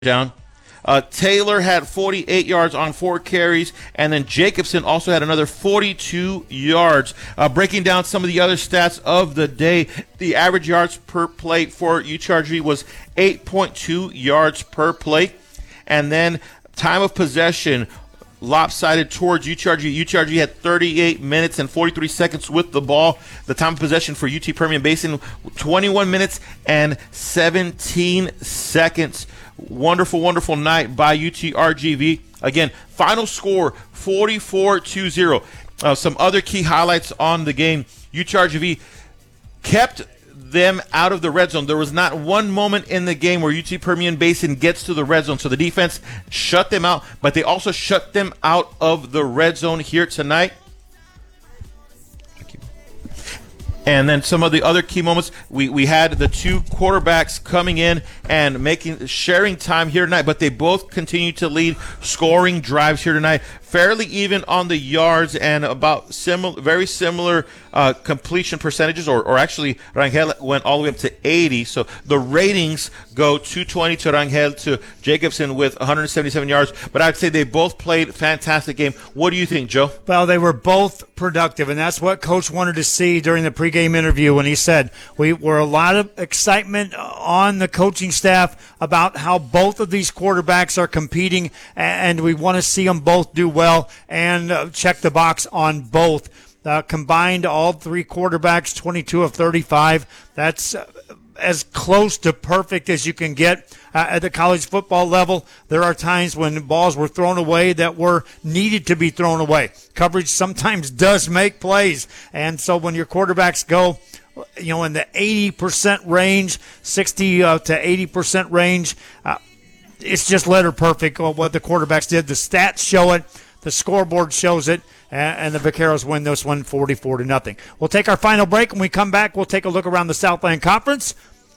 down. Taylor had 48 yards on 4 carries, and then Jacobson also had another 42 yards. Breaking down some of the other stats of the day, the average yards per play for UTRG was 8.2 yards per play, and then time of possession lopsided towards UTRG. UTRG had 38 minutes and 43 seconds with the ball. The time of possession for UT Permian Basin, 21 minutes and 17 seconds. Wonderful, wonderful night by UTRGV. Again, final score 44-0. Some other key highlights on the game. UTRGV kept them out of the red zone. There was not one moment in the game where UT Permian Basin gets to the red zone. So the defense shut them out, but they also shut them out of the red zone here tonight. And then some of the other key moments, we had the two quarterbacks coming in and sharing time here tonight, but they both continue to lead scoring drives here tonight. Fairly even on the yards and about very similar completion percentages, or actually Rangel went all the way up to 80. So the ratings go 220 to Rangel to Jacobson with 177 yards. But I'd say they both played fantastic game. What do you think, Joe? Well, they were both productive, and that's what Coach wanted to see during the pregame interview when he said we were a lot of excitement on the coaching staff about how both of these quarterbacks are competing, and we want to see them both do well and check the box on both. Combined, all three quarterbacks, 22 of 35. That's as close to perfect as you can get at the college football level. There are times when balls were thrown away that were needed to be thrown away. Coverage sometimes does make plays. And so when your quarterbacks go, in the 80% range, 60 to 80% range, it's just letter perfect what the quarterbacks did. The stats show it. The scoreboard shows it, and the Vaqueros win this one 44-0. We'll take our final break. When we come back, we'll take a look around the Southland Conference.